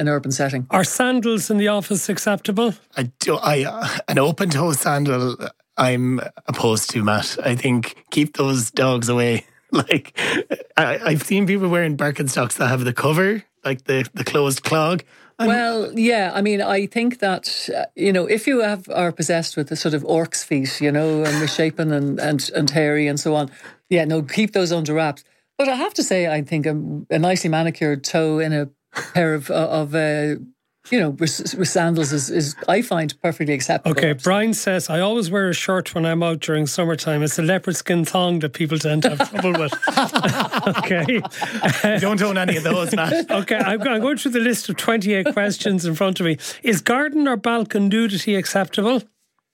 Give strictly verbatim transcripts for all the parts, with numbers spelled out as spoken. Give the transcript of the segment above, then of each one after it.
an urban setting. Are sandals in the office acceptable? I do, I, uh, an open-toe sandal, I'm opposed to, Matt. I think keep those dogs away. Like, I, I've seen people wearing Birkenstocks that have the cover, like the, the closed clog. I'm, well, yeah, I mean, I think that, uh, you know, if you have are possessed with the sort of orc's feet, you know, and misshapen and, and, and hairy and so on, yeah, no, keep those under wraps. But I have to say, I think a, a nicely manicured toe in a pair of, of uh, you know, with, with sandals is, is, I find, perfectly acceptable. Okay, Brian says, I always wear a shirt when I'm out during summertime. It's a leopard skin thong that people tend to have trouble with. Okay. You don't own any of those, Matt. Okay, I'm, I'm going through the list of twenty-eight questions in front of me. Is garden or balcony nudity acceptable?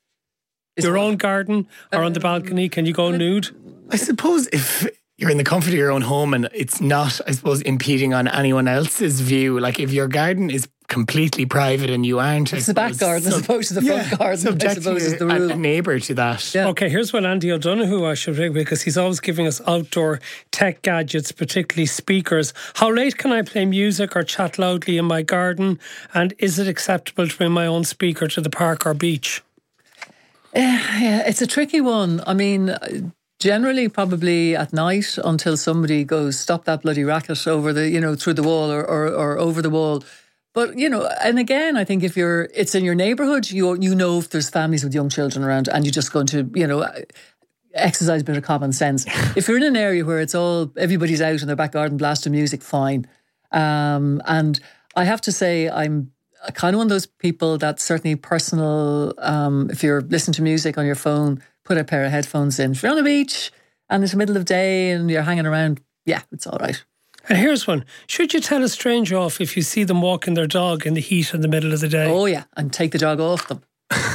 Is Your what? own garden or um, on the balcony, can you go nude? I suppose if you're in the comfort of your own home and it's not, I suppose, impeding on anyone else's view. Like if your garden is completely private and you aren't, it's the back garden as opposed to the front yeah, garden, I suppose is the rule. A neighbour to that. Yeah. Okay, here's what Andy O'Donoghue I should ring, because he's always giving us outdoor tech gadgets, particularly speakers. How late can I play music or chat loudly in my garden? And is it acceptable to bring my own speaker to the park or beach? Uh, yeah, it's a tricky one. I mean, generally probably at night until somebody goes, stop that bloody racket over the, you know, through the wall or, or, or over the wall. But, you know, and again, I think if you're, it's in your neighbourhood, you you know if there's families with young children around and you're just going to, you know, exercise a bit of common sense. If you're in an area where it's all, everybody's out in their back garden blasting music, fine. Um, and I have to say, I'm kind of one of those people that certainly personal, um, if you're listening to music on your phone, put a pair of headphones in. If you're on the beach and it's the middle of the day and you're hanging around, yeah, it's all right. And here's one. Should you tell a stranger off if you see them walking their dog in the heat in the middle of the day? Oh, yeah. And take the dog off them.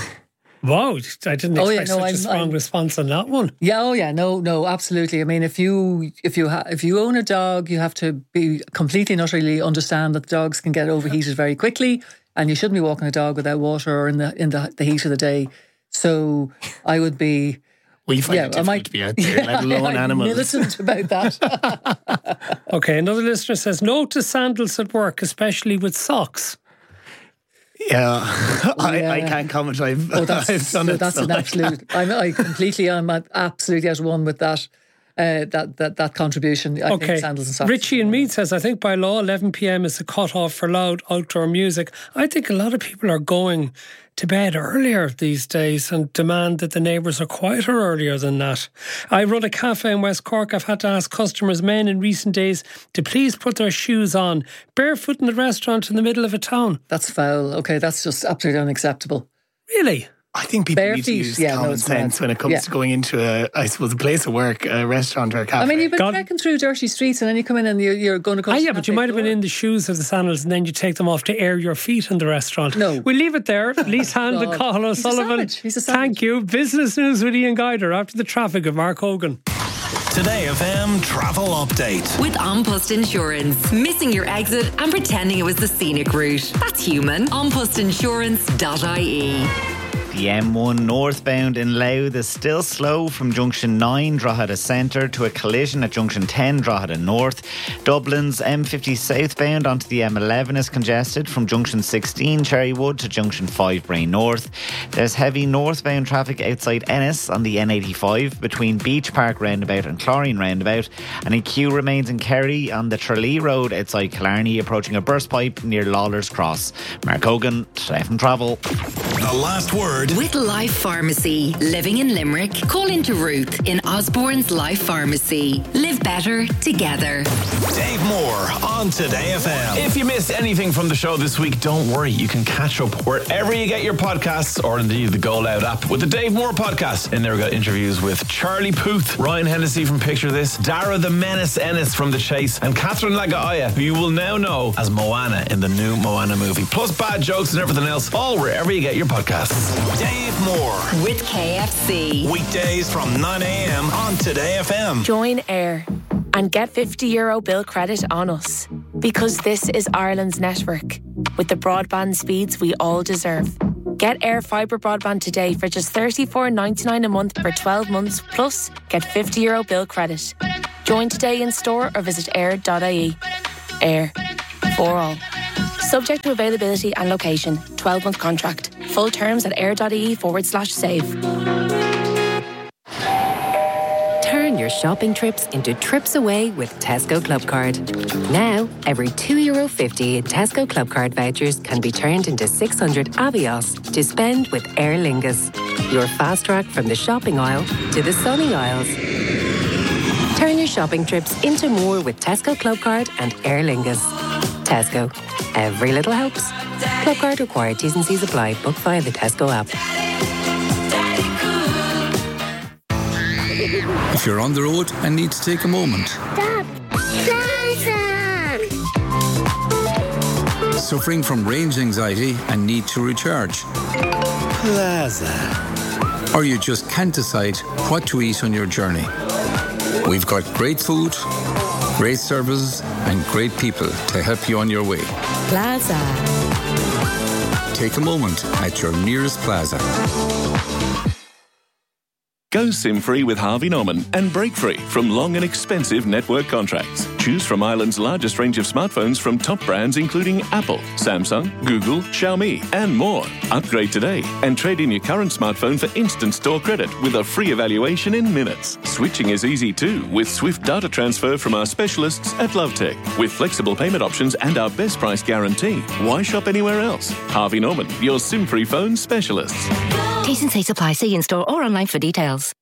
Wow. I didn't expect oh, yeah, no, such I'm, a strong I'm, response on that one. Yeah, oh, yeah. No, no, absolutely. I mean, if you if you, ha- if you own a dog, you have to be completely and utterly understand that dogs can get overheated very quickly and you shouldn't be walking a dog without water or in the in the, the heat of the day. So I would be... We find yeah, it difficult might, to be out there, yeah, let alone I'm animals. Militant about that. Okay, another listener says, no to sandals at work, especially with socks. Yeah, I, yeah. I can't comment. I've, oh, that's, I've done so it. That's so an absolute... I'm, I completely, I'm absolutely at one with that. Uh, that, that that contribution. I okay. think sandals and socks. Richie in Meath says, I think by law eleven p.m. is the cut-off for loud outdoor music. I think a lot of people are going to bed earlier these days and demand that the neighbours are quieter earlier than that. I run a cafe in West Cork. I've had to ask customers, men in recent days, to please put their shoes on barefoot in the restaurant in the middle of a town. That's foul. Okay, that's just absolutely unacceptable. Really? I think people Bare need feet, to use yeah, common no, sense when it comes yeah. to going into a, I suppose, a place of work, a restaurant or a cafe. I mean, you've been God. trekking through dirty streets and then you come in and you're, you're going to go. Ah, yeah, but you might have been in the shoes of the sandals and then you take them off to air your feet in the restaurant. No. We'll leave it there. Lise Hand and Cathal O'Sullivan. He's a He's a savage. Thank you. Business News with Ian Guider after the traffic of Mark Hogan. Today F M travel update with An Post Insurance. Missing your exit and pretending it was the scenic route. That's human. an post insurance dot I E. The M one northbound in Louth is still slow from junction nine Drogheda Centre to a collision at junction ten Drogheda North. Dublin's M fifty southbound onto the M eleven is congested from junction sixteen Cherrywood to junction five Bray North. There's heavy northbound traffic outside Ennis on the N eighty-five between Beach Park roundabout and Chlorine roundabout, and a queue remains in Kerry on the Tralee Road outside Killarney approaching a burst pipe near Lawler's Cross. Mark Hogan, Today F M Travel. The last word with Life Pharmacy. Living in Limerick? Call into Ruth in Osborne's Life Pharmacy. Live better together. Dave Moore on Today F M. If you missed anything from the show this week, don't worry. You can catch up wherever you get your podcasts or indeed the Go Loud app with the Dave Moore podcast. And there we got interviews with Charlie Puth, Ryan Hennessy from Picture This, Dara the Menace Ennis from The Chase, and Catherine Lagaia, who you will now know as Moana in the new Moana movie. Plus bad jokes and everything else, all wherever you get your podcasts. Dave Moore with K F C. Weekdays from nine a.m. on Today F M. Join Air and get fifty euro bill credit on us. Because this is Ireland's network with the broadband speeds we all deserve. Get Air Fibre broadband today for just thirty-four ninety-nine a month for twelve months, plus get fifty euro bill credit. Join today in store or visit air dot I E. Air. For all. Subject to availability and location. twelve-month contract. Full terms at air.ie forward slash save. Turn your shopping trips into trips away with Tesco Clubcard. Now, every two euro fifty in Tesco Clubcard vouchers can be turned into six hundred Avios to spend with Aer Lingus. Your fast track from the shopping aisle to the sunny aisles. Turn your shopping trips into more with Tesco Clubcard and Aer Lingus. Tesco. Every little helps. Clubcard required. T's and C's apply. Book via the Tesco app. If you're on the road and need to take a moment. Stop! Plaza! Suffering from range anxiety and need to recharge. Plaza. Or you just can't decide what to eat on your journey. We've got great food, great services and great people to help you on your way. Plaza. Take a moment at your nearest Plaza. Go SIM-free with Harvey Norman and break free from long and expensive network contracts. Choose from Ireland's largest range of smartphones from top brands including Apple, Samsung, Google, Xiaomi and more. Upgrade today and trade in your current smartphone for instant store credit with a free evaluation in minutes. Switching is easy too with swift data transfer from our specialists at Lovetech. With flexible payment options and our best price guarantee. Why shop anywhere else? Harvey Norman, your SIM-free phone specialists. T's and C's apply. See in-store or online for details.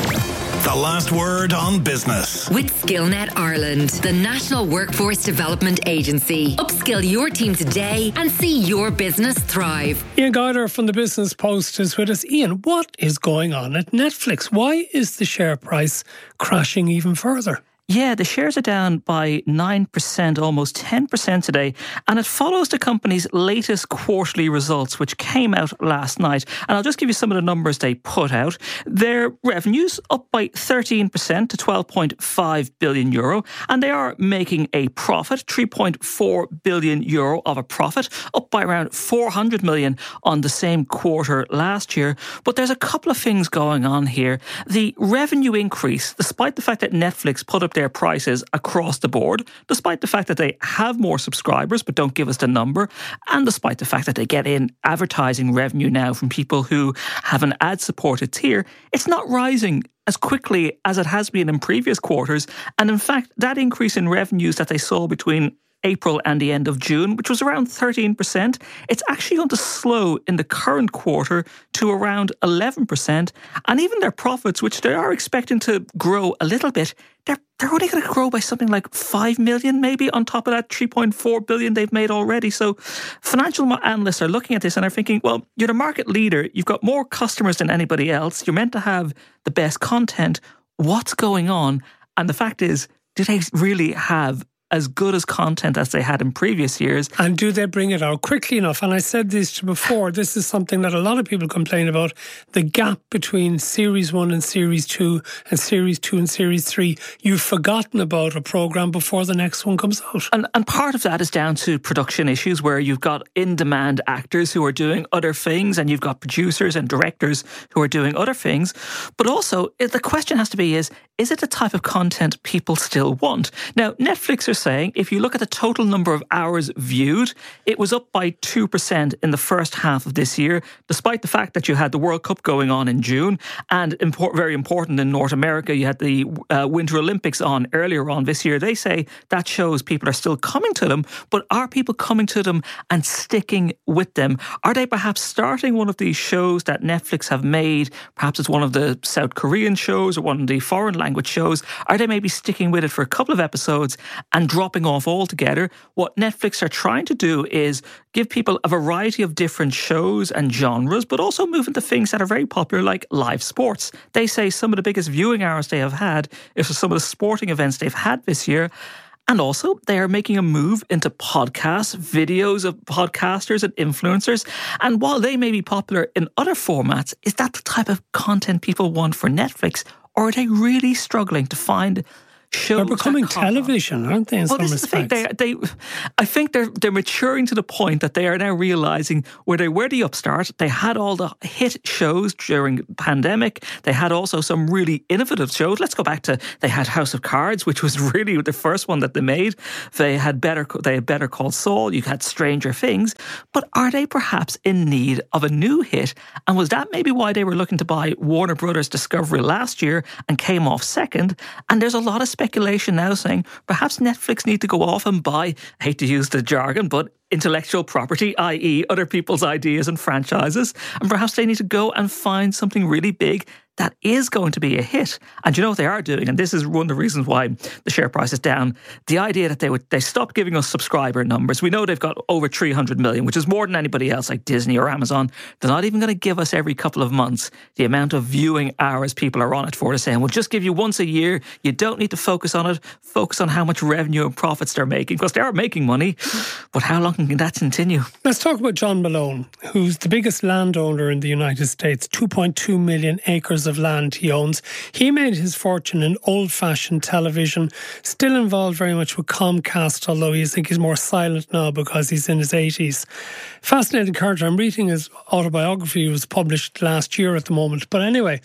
The last word on business. With SkillNet Ireland, the National Workforce Development Agency. Upskill your team today and see your business thrive. Ian Guyder from the Business Post is with us. Ian, what is going on at Netflix? Why is the share price crashing even further? Yeah, the shares are down by nine percent, almost ten percent today, and it follows the company's latest quarterly results, which came out last night. And I'll just give you some of the numbers they put out. Their revenues up by thirteen percent to twelve point five billion euro, and they are making a profit, three point four billion euro of a profit, up by around four hundred million on the same quarter last year. But there's a couple of things going on here. The revenue increase, despite the fact that Netflix put up their prices across the board, despite the fact that they have more subscribers but don't give us the number, and despite the fact that they get in advertising revenue now from people who have an ad-supported tier, it's not rising as quickly as it has been in previous quarters. And in fact, that increase in revenues that they saw between April and the end of June, which was around thirteen percent, it's actually going to slow in the current quarter to around eleven percent. And even their profits, which they are expecting to grow a little bit, they're, they're only going to grow by something like five million maybe on top of that three point four billion they've made already. So financial analysts are looking at this and are thinking, well, you're the market leader, you've got more customers than anybody else, you're meant to have the best content. What's going on? And the fact is, do they really have as good as content as they had in previous years? And do they bring it out quickly enough? And I said this before, this is something that a lot of people complain about, the gap between Series one and Series two and Series two and Series three. You've forgotten about a programme before the next one comes out. And, and part of that is down to production issues where you've got in-demand actors who are doing other things and you've got producers and directors who are doing other things. But also, the question has to be is, is it the type of content people still want? Now, Netflix are saying if you look at the total number of hours viewed, it was up by two percent in the first half of this year, despite the fact that you had the World Cup going on in June, and import, very important in North America, you had the uh, Winter Olympics on earlier on this year. They say that shows people are still coming to them, but are people coming to them and sticking with them? Are they perhaps starting one of these shows that Netflix have made? Perhaps it's one of the South Korean shows or one of the foreign language shows. Are they maybe sticking with it for a couple of episodes and dropping off altogether? What Netflix are trying to do is give people a variety of different shows and genres, but also move into things that are very popular like live sports. They say some of the biggest viewing hours they have had is for some of the sporting events they've had this year. And also, they are making a move into podcasts, videos of podcasters and influencers. And while they may be popular in other formats, is that the type of content people want for Netflix? Or are they really struggling to find They're becoming television, aren't they, in well, some this respects? Is the thing. They, they, I think they're they're maturing to the point that they are now realising where they were the upstart. They had all the hit shows during the pandemic. They had also some really innovative shows. Let's go back to, they had House of Cards, which was really the first one that they made. They had Better, they had Better Call Saul. You had Stranger Things. But are they perhaps in need of a new hit? And was that maybe why they were looking to buy Warner Brothers Discovery last year and came off second? And there's a lot of speculation now saying perhaps Netflix need to go off and buy, I hate to use the jargon, but intellectual property, that is other people's ideas and franchises. And perhaps they need to go and find something really big that is going to be a hit. And you know what they are doing? And this is one of the reasons why the share price is down. The idea that they would they stopped giving us subscriber numbers. We know they've got over three hundred million, which is more than anybody else like Disney or Amazon. They're not even going to give us every couple of months the amount of viewing hours people are on it for. They're saying, we'll just give you once a year. You don't need to focus on it. Focus on how much revenue and profits they're making, because they are making money. But how long can that continue? Let's talk about John Malone, who's the biggest landowner in the United States, two point two million acres of land he owns. He made his fortune in old-fashioned television, still involved very much with Comcast, although I think he's more silent now because he's in his eighties. Fascinating character. I'm reading his autobiography. It was published last year at the moment. But anyway,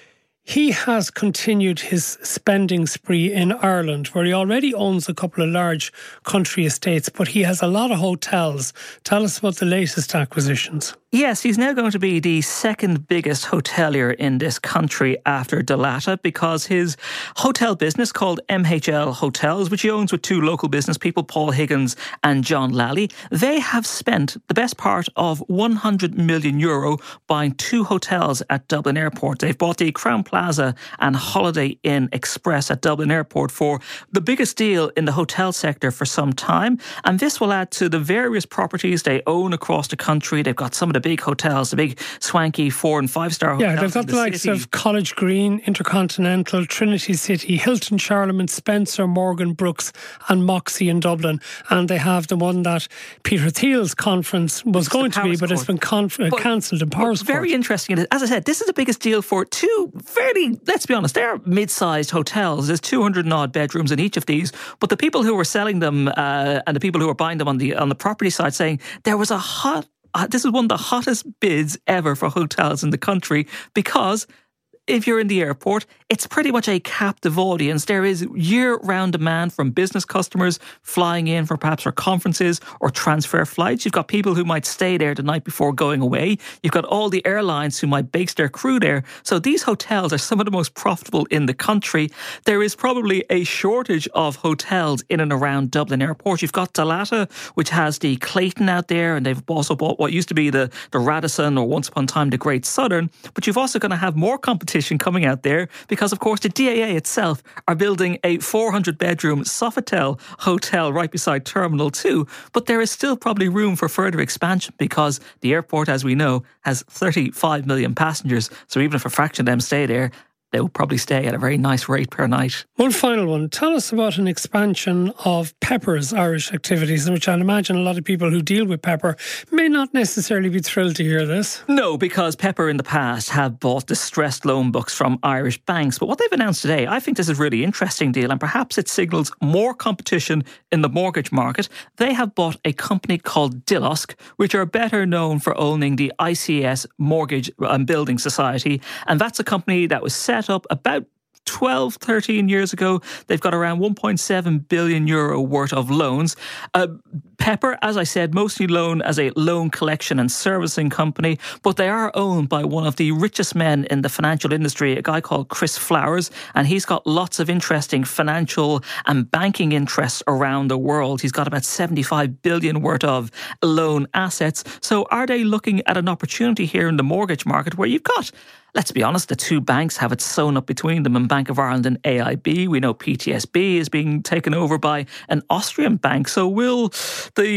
he has continued his spending spree in Ireland, where he already owns a couple of large country estates, but he has a lot of hotels. Tell us about the latest acquisitions. Yes, he's now going to be the second biggest hotelier in this country after Dalata, because his hotel business called M H L Hotels, which he owns with two local business people, Paul Higgins and John Lally, they have spent the best part of one hundred million euro buying two hotels at Dublin Airport. They've bought the Crown Plaza and Holiday Inn Express at Dublin Airport for the biggest deal in the hotel sector for some time. And this will add to the various properties they own across the country. They've got some of the big hotels, the big swanky four and five star hotels. Yeah, they've got the, the likes city. of College Green, Intercontinental, Trinity City, Hilton, Charlemont, Spencer, Morgan, Brooks and Moxie in Dublin. And they have the one that Peter Thiel's conference was it's going to be, but Court. it's been conf- uh, cancelled in Powerscourt. Very interesting. As I said, this is the biggest deal for two fairly, let's be honest, they're mid-sized hotels. There's two hundred and odd bedrooms in each of these. But the people who were selling them uh, and the people who were buying them on the on the property side saying there was a hot Uh, this is one of the hottest bids ever for hotels in the country, because if you're in the airport, it's pretty much a captive audience. There is year-round demand from business customers flying in for perhaps for conferences or transfer flights. You've got people who might stay there the night before going away. You've got all the airlines who might base their crew there. So these hotels are some of the most profitable in the country. There is probably a shortage of hotels in and around Dublin Airport. You've got Dalata, which has the Clayton out there, and they've also bought what used to be the, the Radisson, or once upon a time the Great Southern. But you've also going to have more competition coming out there, because of course the D A A itself are building a four hundred bedroom Sofitel hotel right beside Terminal two, but there is still probably room for further expansion, because the airport, as we know, has thirty-five million passengers. So even if a fraction of them stay there, they will probably stay at a very nice rate per night. One final one. Tell us about an expansion of Pepper's Irish activities, which I'd imagine a lot of people who deal with Pepper may not necessarily be thrilled to hear this. No, because Pepper in the past have bought distressed loan books from Irish banks. But what they've announced today, I think this is a really interesting deal, and perhaps it signals more competition in the mortgage market. They have bought a company called Dilosk, which are better known for owning the I C S Mortgage and Building Society. And that's a company that was set up about twelve, thirteen years ago. They've got around one point seven billion euro worth of loans. Uh, Pepper, as I said, mostly loan as a loan collection and servicing company, but they are owned by one of the richest men in the financial industry, a guy called Chris Flowers, and he's got lots of interesting financial and banking interests around the world. He's got about seventy-five billion worth of loan assets. So are they looking at an opportunity here in the mortgage market where you've got, let's be honest, the two banks have it sewn up between them, in Bank of Ireland and A I B. We know P T S B is being taken over by an Austrian bank. So will the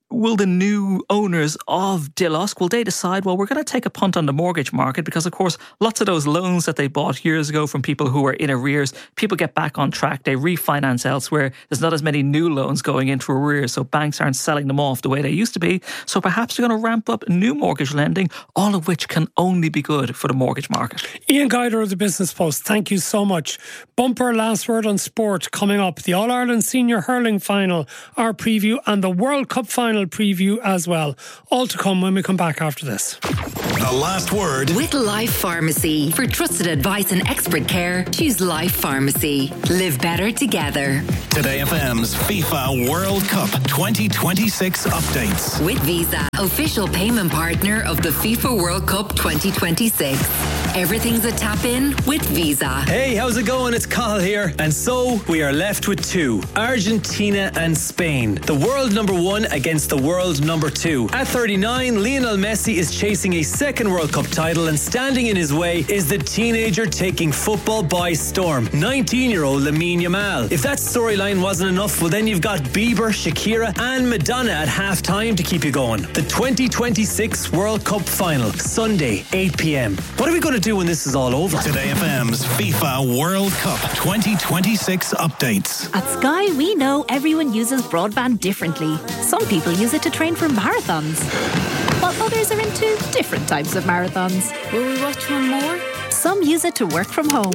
will the new owners of Dillosk, will they decide, well, we're going to take a punt on the mortgage market? Because, of course, lots of those loans that they bought years ago from people who were in arrears, people get back on track, they refinance elsewhere. There's not as many new loans going into arrears, so banks aren't selling them off the way they used to be. So perhaps they're going to ramp up new mortgage lending, all of which can only be good for the mortgage market. Ian Guider of the Business Post, thank you so much. Bumper last word on sport coming up. The All-Ireland Senior Hurling Final, our preview, and the World Cup Final preview as well. All to come when we come back after this. The last word with Life Pharmacy. For trusted advice and expert care, choose Life Pharmacy. Live better together. Today F M's FIFA World Cup twenty twenty-six updates. With Visa, official payment partner of the FIFA World Cup twenty twenty-six. Everything's a tap in with Visa. Hey, how's it going? It's Cathal here. And so we are left with two, Argentina and Spain. The world number one against the world number two. At thirty-nine, Lionel Messi is chasing a second World Cup title, and standing in his way is the teenager taking football by storm, nineteen-year-old Lamine Yamal. If that storyline wasn't enough, well then you've got Bieber, Shakira and Madonna at half-time to keep you going. The twenty twenty-six World Cup Final, Sunday, eight p.m. What are we going to do when this is all over? Today F M's FIFA World Cup twenty twenty-six updates. At Sky, we know everyone uses broadband differently. Some people use it to train for marathons, while others are into different types of marathons. Will we watch one more? Some use it to work from home.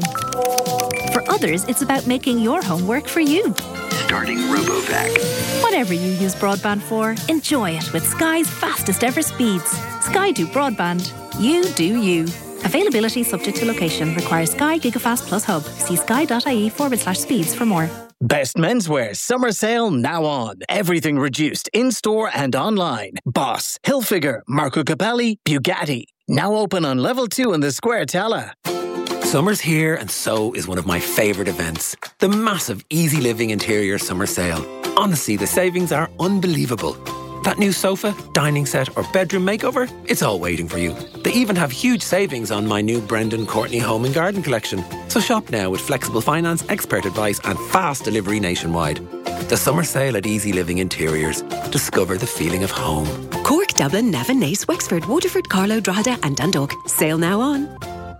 For others, it's about making your home work for you. Starting RoboVac. Whatever you use broadband for, enjoy it with Sky's fastest ever speeds. Sky do broadband. You do you. Availability subject to location. Requires Sky Gigafast Plus Hub. See sky.ie forward slash speeds for more. Best menswear summer sale now on. Everything reduced in-store and online. Boss, Hilfiger, Marco Capelli, Bugatti. Now open on level two in the Square Tala. Summer's here and so is one of my favourite events. The massive Easy Living Interior Summer Sale. Honestly, the savings are unbelievable. That new sofa, dining set or bedroom makeover, it's all waiting for you. They even have huge savings on my new Brendan Courtney Home and Garden collection. So shop now with flexible finance, expert advice and fast delivery nationwide. The summer sale at Easy Living Interiors. Discover the feeling of home. Cork, Dublin, Navan, Naas, Wexford, Waterford, Carlow, Drogheda and Dundalk. Sale now on.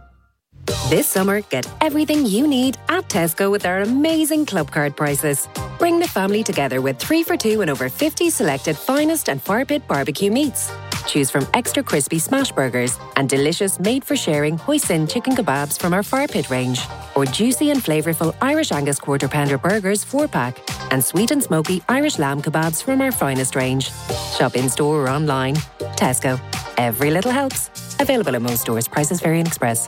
This summer, get everything you need at Tesco with our amazing club card prices. Bring the family together with three for two and over fifty selected finest and fire pit barbecue meats. Choose from extra crispy smash burgers and delicious made-for-sharing hoisin chicken kebabs from our fire pit range, or juicy and flavourful Irish Angus quarter pounder burgers four-pack, and sweet and smoky Irish lamb kebabs from our finest range. Shop in-store or online. Tesco. Every little helps. Available at most stores. Prices vary in Express.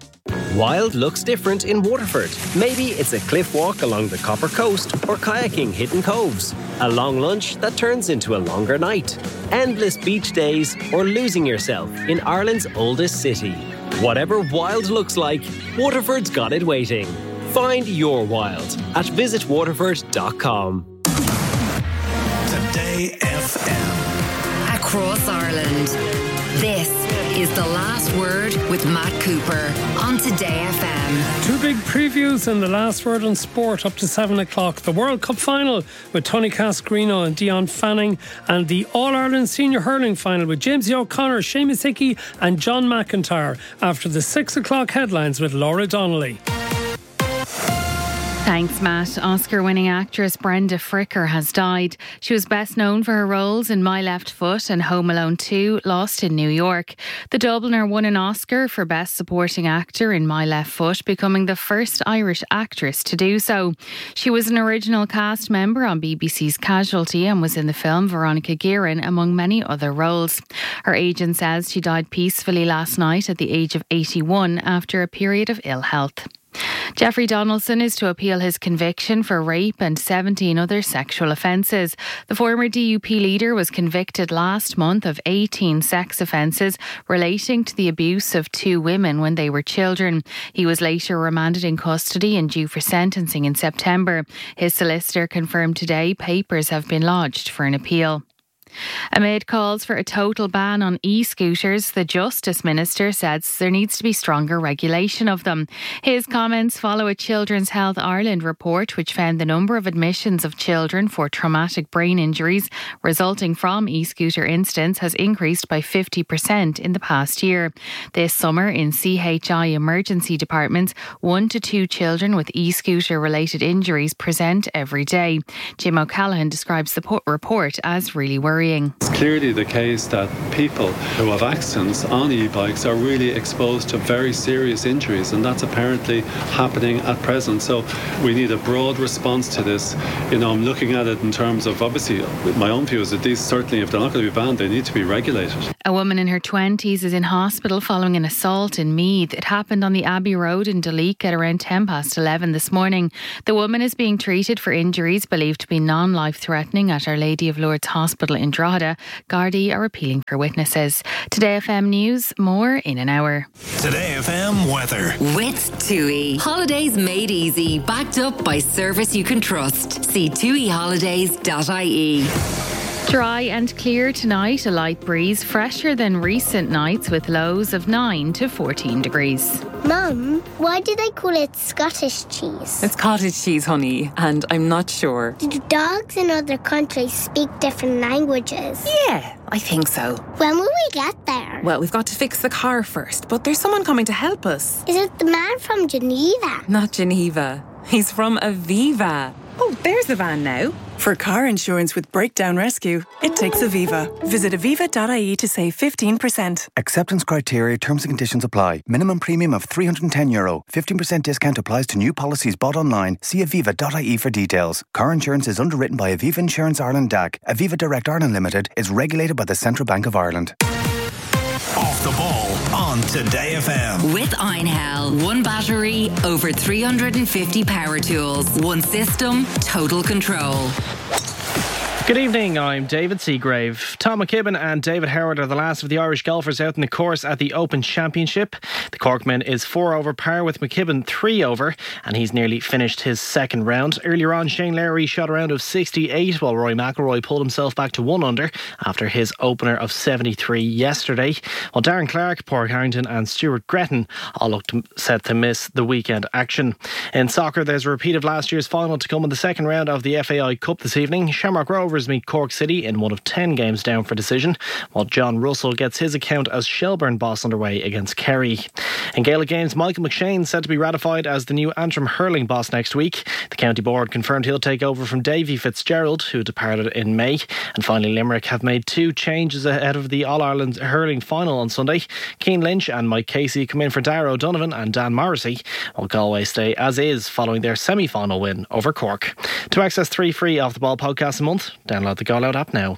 Wild looks different in Waterford. Maybe it's a cliff walk along the Copper Coast or kayaking hidden coves. A long lunch that turns into a longer night. Endless beach days or losing yourself in Ireland's oldest city. Whatever wild looks like, Waterford's got it waiting. Find your wild at visit waterford dot com. Today F M. Across Ireland. This is The Last Word with Matt Cooper on Today F M. Two big previews and The Last Word on sport up to seven o'clock. The World Cup Final with Tony Cascarino and Dion Fanning, and the All-Ireland Senior Hurling Final with James O'Connor, Seamus Hickey and John McIntyre after the six o'clock headlines with Laura Donnelly. Thanks, Matt. Oscar-winning actress Brenda Fricker has died. She was best known for her roles in My Left Foot and Home Alone two, Lost in New York. The Dubliner won an Oscar for Best Supporting Actor in My Left Foot, becoming the first Irish actress to do so. She was an original cast member on B B C's Casualty and was in the film Veronica Guerin, among many other roles. Her agent says she died peacefully last night at the age of eighty-one after a period of ill health. Jeffrey Donaldson is to appeal his conviction for rape and seventeen other sexual offences. The former D U P leader was convicted last month of eighteen sex offences relating to the abuse of two women when they were children. He was later remanded in custody and due for sentencing in September. His solicitor confirmed today papers have been lodged for an appeal. Amid calls for a total ban on e-scooters, the Justice Minister says there needs to be stronger regulation of them. His comments follow a Children's Health Ireland report which found the number of admissions of children for traumatic brain injuries resulting from e-scooter incidents has increased by fifty percent in the past year. This summer in C H I emergency departments, one to two children with e-scooter related injuries present every day. Jim O'Callaghan describes the report as really worrying. It's clearly the case that people who have accidents on e-bikes are really exposed to very serious injuries, and that's apparently happening at present. So we need a broad response to this. You know, I'm looking at it in terms of, obviously, my own view is that these certainly, if they're not going to be banned, they need to be regulated. A woman in her twenties is in hospital following an assault in Meath. It happened on the Abbey Road in Duleek at around ten past eleven this morning. The woman is being treated for injuries believed to be non-life-threatening at Our Lady of Lourdes Hospital in Drogheda. Gardaí are appealing for witnesses. Today F M News, more in an hour. Today F M weather. With TUI. Holidays made easy, backed up by service you can trust. See tui holidays dot I E. Dry and clear tonight, a light breeze, fresher than recent nights with lows of nine to fourteen degrees. Mum, why do they call it Scottish cheese? It's cottage cheese, honey, and I'm not sure. Do dogs in other countries speak different languages? Yeah, I think so. When will we get there? Well, we've got to fix the car first, but there's someone coming to help us. Is it the man from Geneva? Not Geneva. He's from Aviva. Oh, there's the van now. For car insurance with breakdown rescue, it takes Aviva. Visit aviva dot I E to save fifteen percent. Acceptance criteria, terms and conditions apply. Minimum premium of three hundred ten euro. fifteen percent discount applies to new policies bought online. See aviva dot I E for details. Car insurance is underwritten by Aviva Insurance Ireland D A C. Aviva Direct Ireland Limited is regulated by the Central Bank of Ireland. Off the ball on Today F M. With Einhell. One battery, over three hundred fifty power tools. One system, total control. Good evening, I'm David Seagrave. Tom McKibben and David Howard are the last of the Irish golfers out in the course at the Open Championship. The Corkman is four over par with McKibben three over, and he's nearly finished his second round. Earlier on, Shane Lowry shot a round of sixty-eight, while Rory McIlroy pulled himself back to one under after his opener of seventy-three yesterday. While Darren Clark, Padraig Harrington and Stuart Gretton all looked set to miss the weekend action. In soccer, there's a repeat of last year's final to come in the second round of the F A I Cup this evening. Shamrock Rovers meet Cork City in one of ten games down for decision, while John Russell gets his account as Shelbourne boss underway against Kerry. In Gaelic games, Michael McShane set to be ratified as the new Antrim hurling boss next week. The county board confirmed he'll take over from Davy Fitzgerald, who departed in May. And finally, Limerick have made two changes ahead of the All-Ireland hurling final on Sunday. Keane Lynch and Mike Casey come in for Darragh O'Donovan and Dan Morrissey, while Galway stay as is following their semi-final win over Cork. To access three free Off the Ball podcasts a month, download the Go Loud app now.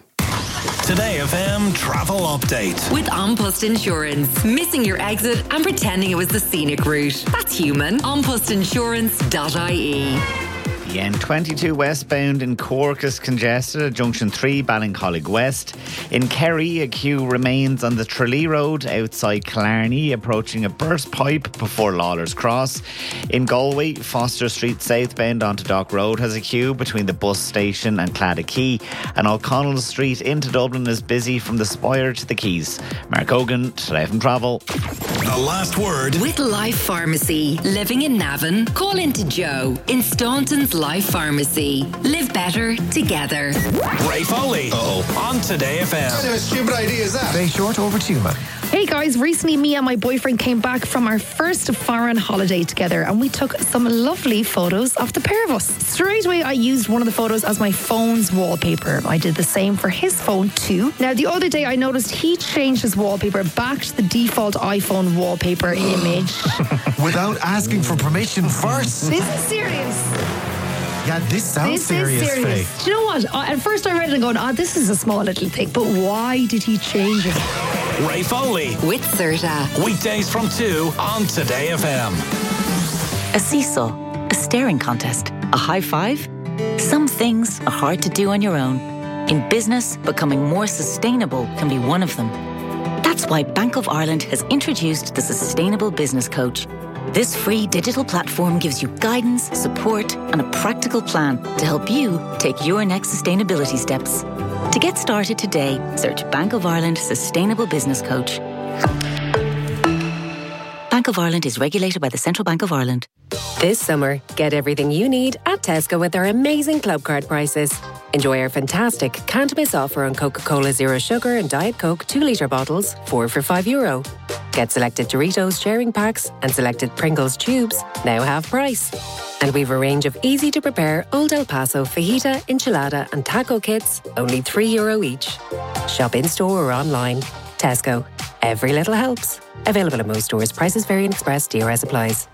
Today F M travel update. With An Post Insurance. Missing your exit and pretending it was the scenic route. That's human. an post insurance dot I E. The N twenty-two westbound in Cork is congested at Junction three, Ballincollig West. In Kerry, a queue remains on the Tralee Road outside Killarney, approaching a burst pipe before Lawler's Cross. In Galway, Foster Street southbound onto Dock Road has a queue between the bus station and Claddagh. And O'Connell Street into Dublin is busy from the Spire to the Quays. Mark Hogan, Today F M Travel. The last word. With Life Pharmacy. Living in Navan? Call into Joe in Staunton's Life Pharmacy. Live better together. Ray Foley. Uh-oh. On Today F M. What kind of a stupid idea is that? Stay short, over to you, man. Hey guys, recently me and my boyfriend came back from our first foreign holiday together, and we took some lovely photos of the pair of us. Straight away I used one of the photos as my phone's wallpaper. I did the same for his phone too. Now the other day I noticed he changed his wallpaper back to the default iPhone wallpaper image. Without asking for permission first. This is serious. Yeah, this sounds this serious, is serious. Faye. Do you know what? Uh, at first I read it and going, oh, this is a small little thing. But why did he change it? Ray Foley. With Serta. Weekdays from two on Today F M. A seesaw, a staring contest, a high five. Some things are hard to do on your own. In business, becoming more sustainable can be one of them. That's why Bank of Ireland has introduced the Sustainable Business Coach. This free digital platform gives you guidance, support, and a practical plan to help you take your next sustainability steps. To get started today, search Bank of Ireland Sustainable Business Coach. Bank of Ireland is regulated by the Central Bank of Ireland. This summer, get everything you need at Tesco with our amazing club card prices. Enjoy our fantastic can't miss offer on Coca-Cola Zero Sugar and Diet Coke two litre bottles, four for five euro. Get selected Doritos sharing packs and selected Pringles tubes, now half price. And we've a range of easy to prepare Old El Paso fajita, enchilada and taco kits, only three euro each. Shop in store or online. Tesco. Every little helps. Available in most stores. Prices vary and express. D R S applies.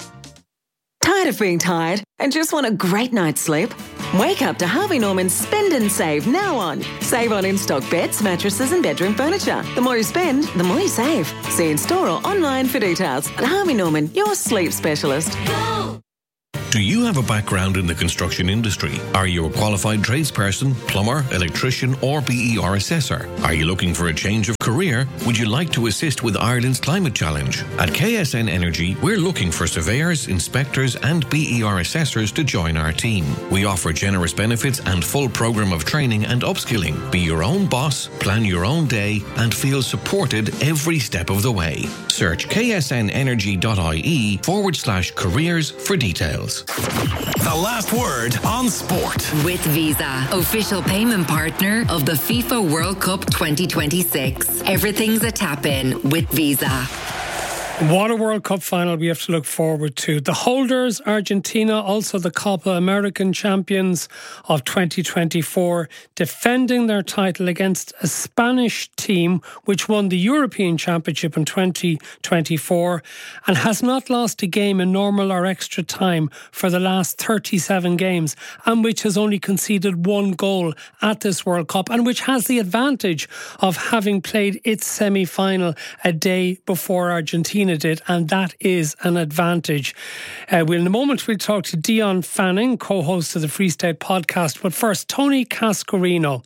Tired of being tired and just want a great night's sleep? Wake up to Harvey Norman's Spend and Save now on. Save on in-stock beds, mattresses and bedroom furniture. The more you spend, the more you save. See in store or online for details. At Harvey Norman, your sleep specialist. Go! Do you have a background in the construction industry? Are you a qualified tradesperson, plumber, electrician or B E R assessor? Are you looking for a change of career? Would you like to assist with Ireland's Climate Challenge? At K S N Energy, we're looking for surveyors, inspectors and B E R assessors to join our team. We offer generous benefits and full programme of training and upskilling. Be your own boss, plan your own day and feel supported every step of the way. Search ksnenergy.ie forward slash careers for details. The last word on sport. With Visa, official payment partner of the FIFA World Cup twenty twenty-six. Everything's a tap-in with Visa. What a World Cup final we have to look forward to. The holders, Argentina, also the Copa American champions of twenty twenty-four, defending their title against a Spanish team which won the European Championship in twenty twenty-four and has not lost a game in normal or extra time for the last thirty-seven games, and which has only conceded one goal at this World Cup, and which has the advantage of having played its semi-final a day before Argentina did, and that is an advantage. Uh, we'll, in a moment we'll talk to Dion Fanning, co-host of the Free State podcast, but first, Tony Cascarino.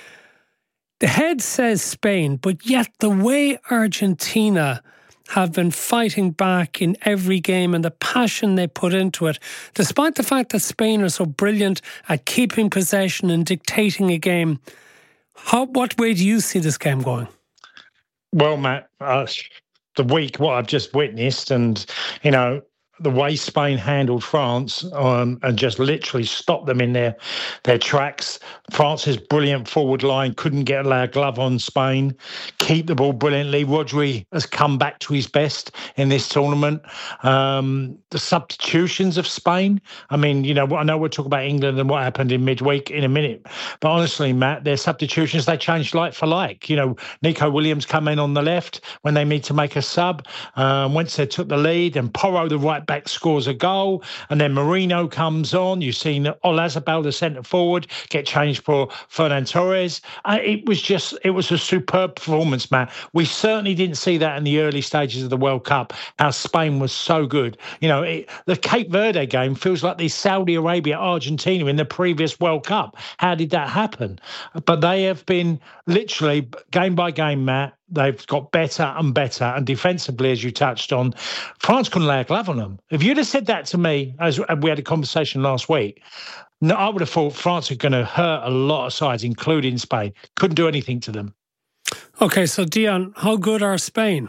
The head says Spain, but yet the way Argentina have been fighting back in every game and the passion they put into it, despite the fact that Spain are so brilliant at keeping possession and dictating a game, how, what way do you see this game going? Well, Matt, uh, the week, what I've just witnessed, and, you know, the way Spain handled France um, and just literally stopped them in their their tracks. France's brilliant forward line couldn't get a glove on Spain, keep the ball brilliantly. Rodri has come back to his best in this tournament. Um, the substitutions of Spain, I mean, you know, I know we're talking about England and what happened in midweek in a minute, but honestly, Matt, their substitutions, they changed like for like. You know, Nico Williams come in on the left when they need to make a sub. Um, once they took the lead, and Porro, the right back, scores a goal, and then Marino comes on. You've seen Olazabal, the centre forward, get changed for Fernan Torres. Uh, it was just, it was a superb performance, Matt. We certainly didn't see that in the early stages of the World Cup, how Spain was so good. You know, it, the Cape Verde game feels like the Saudi Arabia, Argentina in the previous World Cup. How did that happen? But they have been literally, game by game, Matt, they've got better and better. And defensively, as you touched on, France couldn't lay a glove on them. If you'd have said that to me, as we had a conversation last week, no, I would have thought France are going to hurt a lot of sides, including Spain. Couldn't do anything to them. Okay, so Dion, how good are Spain?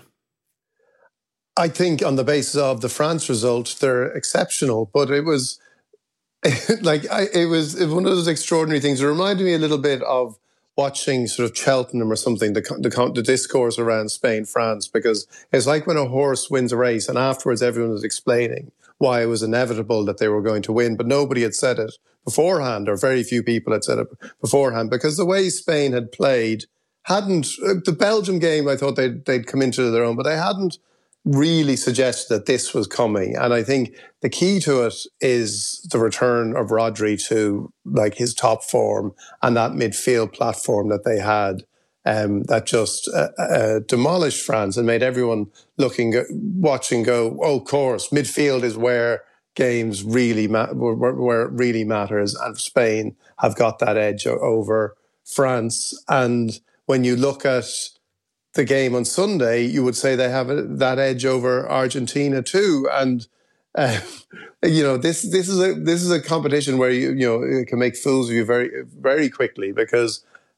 I think on the basis of the France result, they're exceptional. But it was like I, it was one of those extraordinary things. It reminded me a little bit of watching sort of Cheltenham or something, the, the, the discourse around Spain, France, because it's like when a horse wins a race and afterwards everyone was explaining why it was inevitable that they were going to win, but nobody had said it beforehand, or very few people had said it beforehand, because the way Spain had played hadn't, the Belgium game, I thought they'd, they'd come into their own, but they hadn't really suggested that this was coming. And I think the key to it is the return of Rodri to like his top form and that midfield platform that they had, um, that just uh, uh, demolished France and made everyone looking, watching go, oh, of course, midfield is where games really ma- where, where it really matters. And Spain have got that edge over France. And when you look at the game on Sunday, you would say they have a, that edge over Argentina too. And uh, you know, this this is a this is a competition where you you know it can make fools of you very very quickly, because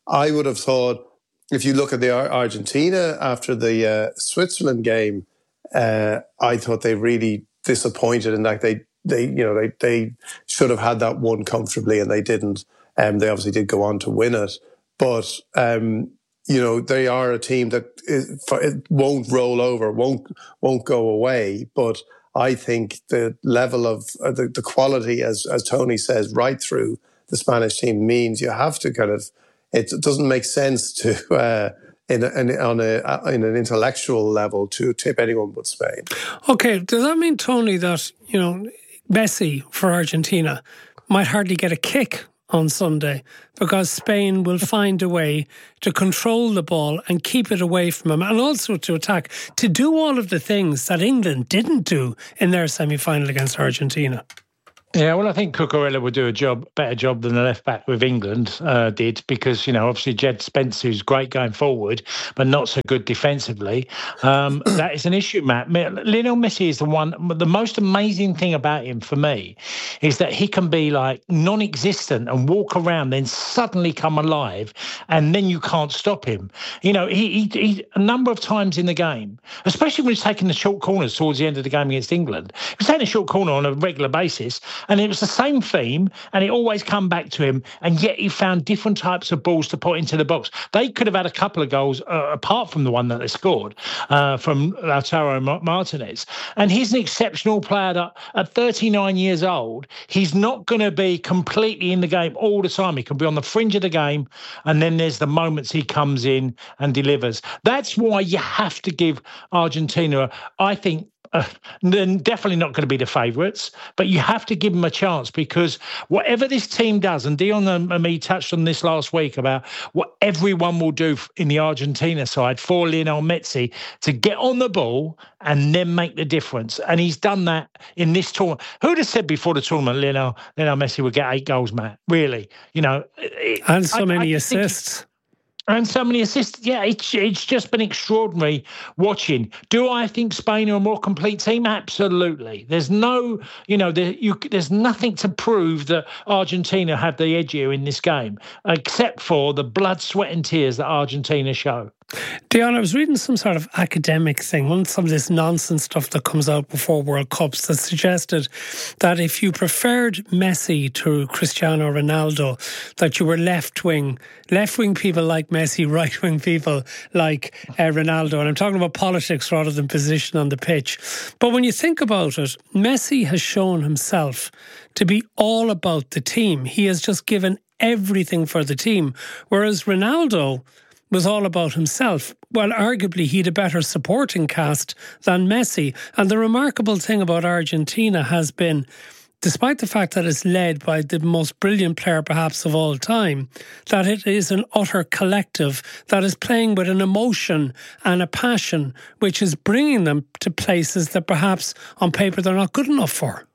I would have thought, if you look at the Ar- Argentina after the uh, Switzerland game, uh, I thought they really disappointed in that they, they, you know, they, they should have had that one comfortably and they didn't. Um, they obviously did go on to win it, but um, you know, they are a team that is, it won't roll over, won't won't go away. But I think the level of uh, the, the quality, as as Tony says, right through the Spanish team means you have to kind of. It doesn't make sense to. Uh, In, a, in, on a, in an intellectual level to tip anyone but Spain. Okay, does that mean, Tony, that, you know, Messi for Argentina might hardly get a kick on Sunday because Spain will find a way to control the ball and keep it away from him and also to attack, to do all of the things that England didn't do in their semi-final against Argentina? Yeah, well, I think Cucurella would do a job, better job than the left back with England uh, did, because, you know, obviously Jed Spence, who's great going forward, but not so good defensively. Um, that is an issue, Matt. Lionel Messi is the one. The most amazing thing about him for me is that he can be like non-existent and walk around, then suddenly come alive, and then you can't stop him. You know, he, he, he a number of times in the game, especially when he's taking the short corners towards the end of the game against England, he was taking a short corner on a regular basis. And it was the same theme, and it always come back to him, and yet he found different types of balls to put into the box. They could have had a couple of goals, uh, apart from the one that they scored, uh, from Lautaro Martinez. And he's an exceptional player that at thirty-nine years old, he's not going to be completely in the game all the time. He can be on the fringe of the game, and then there's the moments he comes in and delivers. That's why you have to give Argentina, I think, Uh, then definitely not going to be the favourites, but you have to give them a chance, because whatever this team does, and Dion and me touched on this last week about what everyone will do in the Argentina side for Lionel Messi to get on the ball and then make the difference. And he's done that in this tournament. Who'd have said before the tournament Lionel, Lionel Messi would get eight goals, Matt? Really? You know, it, and so I, many I assists. And so many assists. Yeah, it's, it's just been extraordinary watching. Do I think Spain are a more complete team? Absolutely. There's no, you know, there, you, there's nothing to prove that Argentina have the edge here in this game, except for the blood, sweat and tears that Argentina show. Dion, I was reading some sort of academic thing, one some of this nonsense stuff that comes out before World Cups that suggested that if you preferred Messi to Cristiano Ronaldo, that you were left-wing, left-wing people like Messi, right-wing people like uh, Ronaldo. And I'm talking about politics rather than position on the pitch. But when you think about it, Messi has shown himself to be all about the team. He has just given everything for the team, whereas Ronaldo was all about himself. Well, arguably he'd a better supporting cast than Messi. And the remarkable thing about Argentina has been, despite the fact that it's led by the most brilliant player perhaps of all time, that it is an utter collective that is playing with an emotion and a passion which is bringing them to places that perhaps on paper they're not good enough for.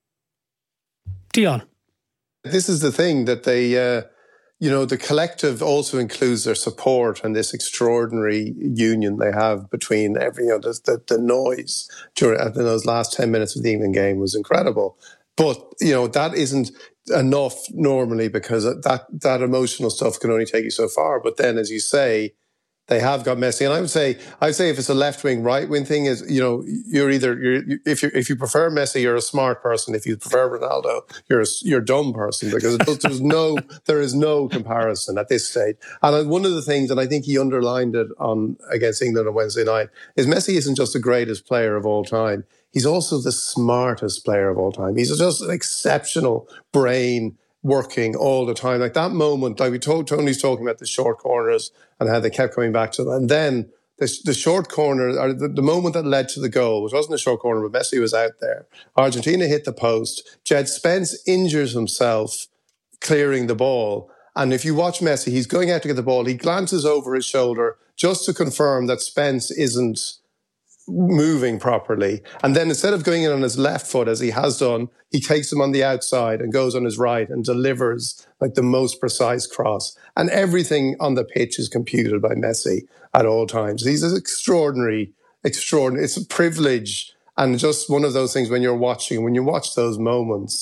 Dion. This is the thing that they... Uh You know, the collective also includes their support and this extraordinary union they have between every, you know, the, the, the noise during in those last ten minutes of the England game was incredible. But, you know, that isn't enough normally, because that, that emotional stuff can only take you so far. But then, as you say, they have got Messi, and I would say, I would say if it's a left-wing, right-wing thing, is, you know, you're either you're if you if you prefer Messi, you're a smart person. If you prefer Ronaldo, you're a, you're a dumb person, because it does, there's no there is no comparison at this stage. And one of the things, and I think he underlined it on against England on Wednesday night, is Messi isn't just the greatest player of all time. He's also the smartest player of all time. He's just an exceptional brain working all the time. Like that moment, like we told, Tony's talking about the short corners and how they kept coming back to them. And then the, the short corner, or the, the moment that led to the goal, which wasn't a short corner, but Messi was out there. Argentina hit the post. Jed Spence injures himself clearing the ball. And if you watch Messi, he's going out to get the ball. He glances over his shoulder just to confirm that Spence isn't moving properly. And then instead of going in on his left foot, as he has done, he takes him on the outside and goes on his right and delivers like the most precise cross. And everything on the pitch is computed by Messi at all times. He's an extraordinary, extraordinary. It's a privilege. And just one of those things when you're watching, when you watch those moments,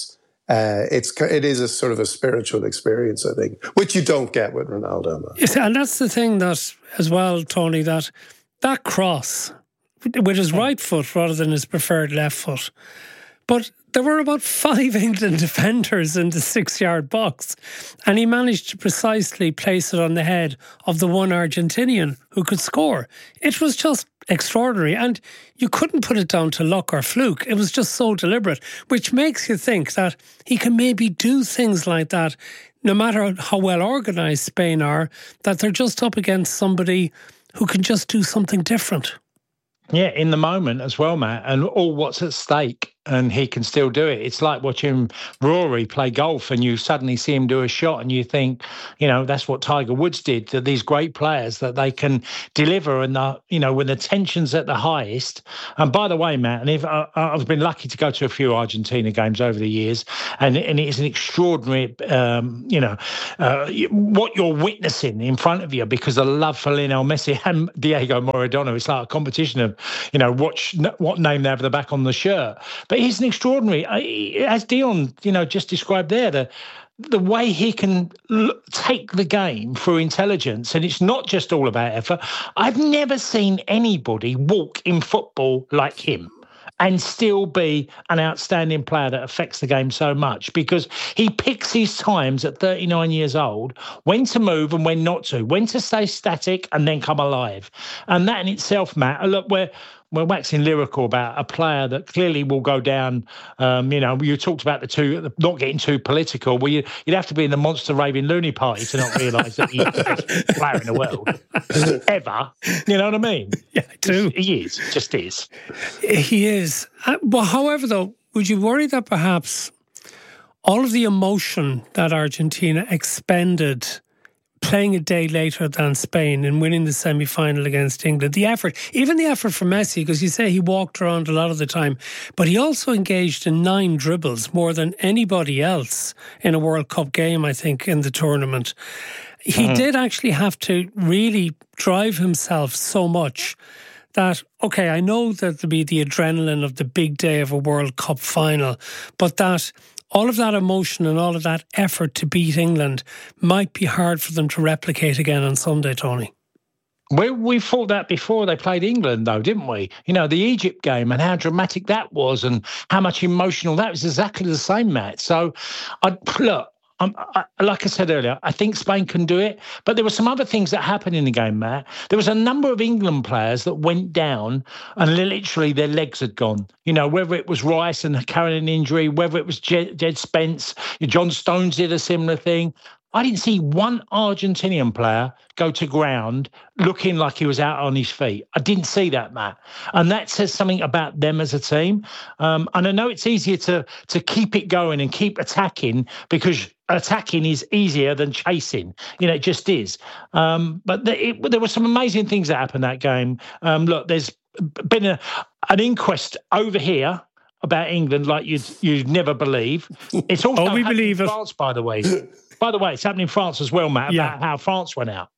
Uh, it's it is a sort of a spiritual experience, I think, which you don't get with Ronaldo. Yes, and that's the thing that, as well, Tony, that that cross with his right foot rather than his preferred left foot. But there were about five England defenders in the six-yard box, and he managed to precisely place it on the head of the one Argentinian who could score. It was just extraordinary, and you couldn't put it down to luck or fluke. It was just so deliberate, which makes you think that he can maybe do things like that, no matter how well organised Spain are, that they're just up against somebody who can just do something different. Yeah, in the moment as well, Matt, and all what's at stake, and he can still do it. It's like watching Rory play golf and you suddenly see him do a shot and you think, you know, that's what Tiger Woods did to these great players, that they can deliver and, the, you know, when the tension's at the highest. And by the way, Matt, and if I, I've been lucky to go to a few Argentina games over the years, and, and it is an extraordinary, um, you know, uh, what you're witnessing in front of you, because the love for Lionel Messi and Diego Maradona, it's like a competition of, you know, watch what name they have at the back on the shirt. But he's an extraordinary, as Dion, you know, just described there, the the way he can l- take the game through intelligence, and it's not just all about effort. I've never seen anybody walk in football like him and still be an outstanding player that affects the game so much, because he picks his times at thirty-nine years old, when to move and when not to, when to stay static and then come alive. And that in itself, Matt, look, we're, we're waxing lyrical about a player that clearly will go down. Um, you know, you talked about the two, not getting too political. Well, you, you'd have to be in the monster raving loony party to not realise that he's the best player in the world ever. You know what I mean? Yeah, I do. He is, just is. He is. Uh, but however, though, would you worry that perhaps all of the emotion that Argentina expended playing a day later than Spain and winning the semi-final against England, the effort, even the effort for Messi, because you say he walked around a lot of the time, but he also engaged in nine dribbles, more than anybody else in a World Cup game, I think, in the tournament. He mm-hmm. did actually have to really drive himself so much that, okay, I know that there'll be the adrenaline of the big day of a World Cup final, but that all of that emotion and all of that effort to beat England might be hard for them to replicate again on Sunday, Tony. We we thought that before they played England, though, didn't we? You know, the Egypt game and how dramatic that was and how much emotional that was. Exactly the same, Matt. So, I look, Um, I, like I said earlier, I think Spain can do it. But there were some other things that happened in the game, Matt. There was a number of England players that went down and literally their legs had gone. You know, whether it was Rice and carrying an injury, whether it was Jed, Jed Spence, John Stones did a similar thing. I didn't see one Argentinian player go to ground looking like he was out on his feet. I didn't see that, Matt. And that says something about them as a team. Um, and I know it's easier to to keep it going and keep attacking, because attacking is easier than chasing. You know, it just is. Um, but the, it, there were some amazing things that happened that game. Um, look, there's been a, an inquest over here about England like you'd, you'd never believe. It's also oh, we believe in it. France, by the way. By the way, it's happening in France as well, Matt, yeah. about how France went out.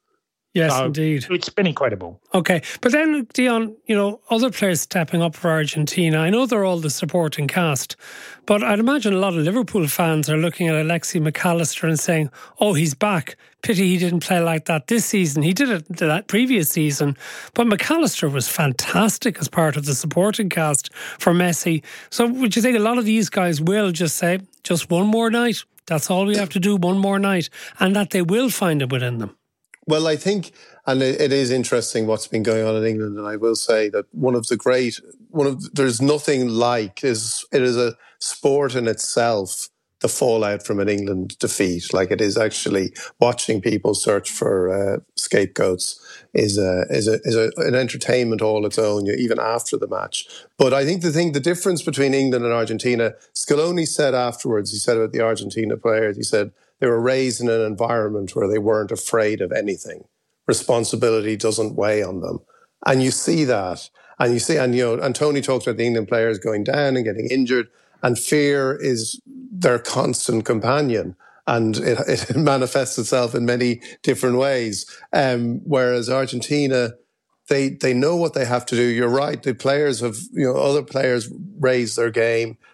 Yes, so indeed. It's been incredible. Okay. But then, Dion, you know, other players stepping up for Argentina. I know they're all the supporting cast, but I'd imagine a lot of Liverpool fans are looking at Alexi McAllister and saying, oh, he's back. Pity he didn't play like that this season. He did it that previous season. But McAllister was fantastic as part of the supporting cast for Messi. So would you think a lot of these guys will just say, just one more night? That's all we have to do, one more night. And that they will find it within them. Well, I think, and it is interesting what's been going on in England, and I will say that one of the great, one of there's nothing like is it is a sport in itself, the fallout from an England defeat. Like, it is actually watching people search for uh, scapegoats is a is a is a, an entertainment all its own, even after the match. But I think the thing, the difference between England and Argentina, Scaloni said afterwards, he said about the Argentina players, he said they were raised in an environment where they weren't afraid of anything. Responsibility doesn't weigh on them. And you see that. And you see, and you know, and Tony talks about the England players going down and getting injured, and fear is their constant companion. And it, it manifests itself in many different ways. Um, whereas Argentina, they they know what they have to do. You're right. The players have, you know, other players raise their game. They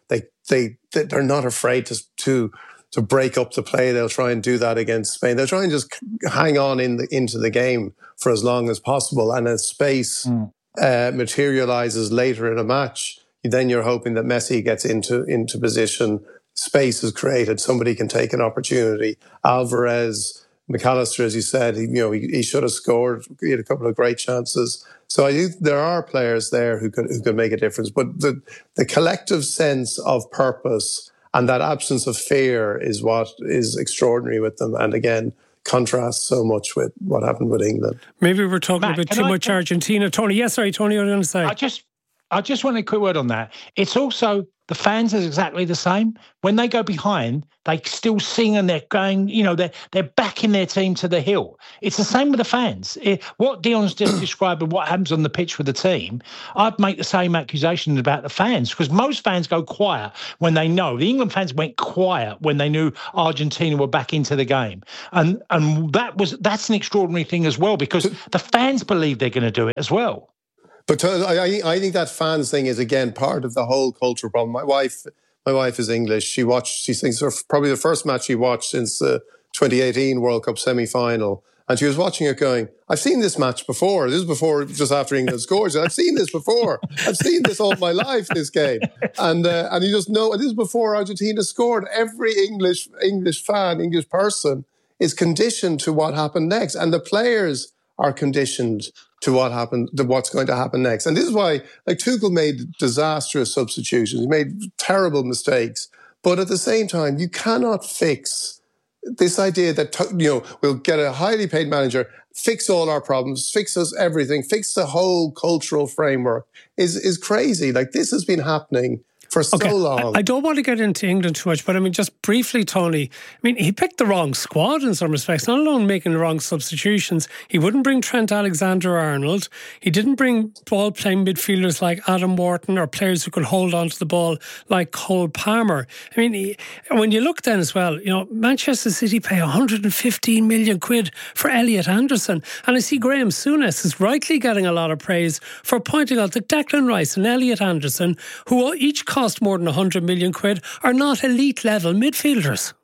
they they're not afraid to to to break up the play. They'll try and do that against Spain. They'll try and just hang on in the, into the game for as long as possible. And as space mm. uh, materializes later in a match, then you're hoping that Messi gets into into position. Space is created. Somebody can take an opportunity. Alvarez, McAllister, as you said, he, you know, he, he should have scored. He had a couple of great chances. So I think there are players there who could who could make a difference. But the the collective sense of purpose and that absence of fear is what is extraordinary with them. And again, contrasts so much with what happened with England. Maybe we're talking Matt, a bit too I, much Argentina. Tony, yes, sorry, Tony, what are you going to say? I just, I just want a quick word on that. It's also, the fans is exactly the same. When they go behind, they still sing and they're going, you know, they're, they're backing their team to the hill. It's the same with the fans. It, what Dion's just described and what happens on the pitch with the team, I'd make the same accusation about the fans, because most fans go quiet when they know. The England fans went quiet when they knew Argentina were back into the game. And and that was that's an extraordinary thing as well, because the fans believe they're going to do it as well. But I, I think that fans thing is, again, part of the whole cultural problem. My wife, my wife is English. She watched, she thinks, probably the first match she watched since the twenty eighteen World Cup semi-final. And she was watching it going, I've seen this match before. This is before, just after England scored. I've seen this before. I've seen this all my life, this game. And uh, and you just know, and this is before Argentina scored. Every English English fan, English person is conditioned to what happened next. And the players are conditioned to what happened, to what's going to happen next. And this is why, like, Tuchel made disastrous substitutions. He made terrible mistakes. But at the same time, you cannot fix this idea that, you know, we'll get a highly paid manager, fix all our problems, fix us everything, fix the whole cultural framework is, is crazy. Like, this has been happening for so okay. long. I, I don't want to get into England too much, but I mean, just briefly, Tony, I mean, he picked the wrong squad in some respects, not alone making the wrong substitutions. He wouldn't bring Trent Alexander-Arnold. He didn't bring ball-playing midfielders like Adam Wharton or players who could hold on to the ball like Cole Palmer. I mean, he, when you look then as well, you know, Manchester City pay one hundred fifteen million quid for Elliot Anderson. And I see Graham Souness is rightly getting a lot of praise for pointing out that Declan Rice and Elliot Anderson, who each cost cost more than one hundred million quid, are not elite level midfielders.